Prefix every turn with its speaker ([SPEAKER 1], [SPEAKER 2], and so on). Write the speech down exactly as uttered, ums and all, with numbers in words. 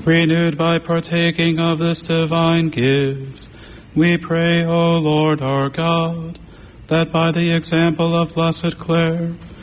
[SPEAKER 1] Renewed by partaking of this divine gift, we pray, O Lord our God, that by the example of Blessed Clare